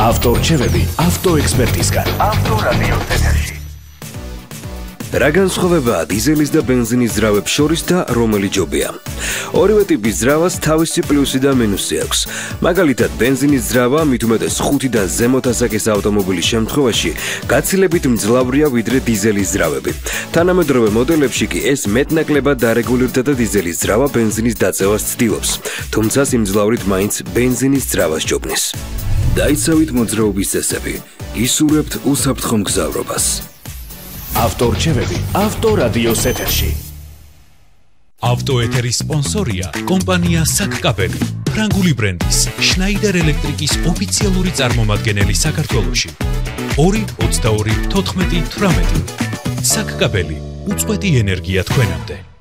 ავტორჩევები ავტოექსპერტისგან. ავტორადიო ეთერში. რა განსხვავებაა დიზელის და ბენზინის ძრავებს შორის და რომელი ჯობია? ორივე ტიპის ძრავას თავისი პლუსი და მინუსი აქვს. მაგალითად, ბენზინის ძრავა, მით უმეტეს 5-დან ზემოთ ასაკის ავტომობილის შემთხვევაში, გაცილებით მძლავრია ვიდრე დიზელის ძრავები. თანამედროვე მოდელებში კი ეს მეტნაკლებად დარეგულირდა და დიზელის ძრავა ბენზინის დაწევას ცდილობს, თუმცა სიმძლავრით მაინც ბენზინის ძრავას ჯობნის. დაიცავით მოძრაობის წესები, გისურვებთ უსაფრთხო მგზავრობას. ავტორჩევები ავტორადიოს ეთერში. ავტოეთერის სპონსორია კომპანია საკკაბელი, ფრანგული ბრენდის შნაიდერ ელექტრიკის ოფიციალური წარმომადგენელი საქართველოში. 2-22-14-18 საკკაბელი, უწყვეტი ენერგია თქვენამდე.